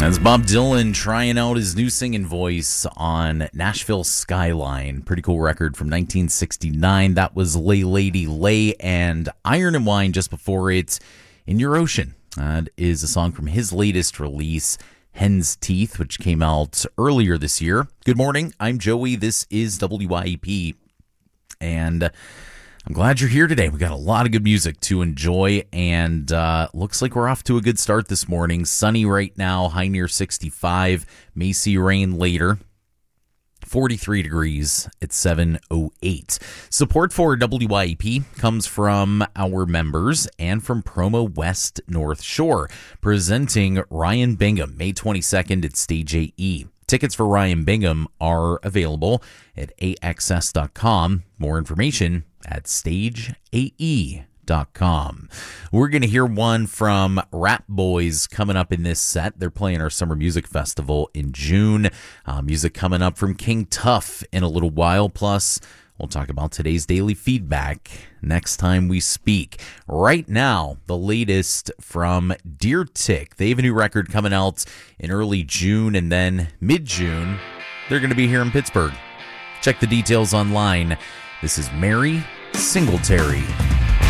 That's Bob Dylan trying out his new singing voice on Nashville Skyline. Pretty cool record from 1969. That was Lay Lady Lay, and Iron and Wine just before it, In Your Ocean. That is a song from his latest release, Hen's Teeth, which came out earlier this year. Good morning, I'm Joey. This is WYEP, and I'm glad you're here today. We got a lot of good music to enjoy, and looks like we're off to a good start this morning. Sunny right now, high near 65. May see rain later. 43 degrees at 7:08. Support for WYEP comes from our members and from Promo West North Shore, presenting Ryan Bingham May 22nd at Stage AE. Tickets for Ryan Bingham are available at AXS.com. More information at StageAE.com. We're going to hear one from Rat Boys coming up in this set. They're playing our Summer Music Festival in June. Music coming up from King Tuff in a little while. Plus, we'll talk about today's daily feedback next time we speak. Right now, the latest from Deer Tick. They have a new record coming out in early June, and then mid-June, they're going to be here in Pittsburgh. Check the details online. This is Mary Singletary.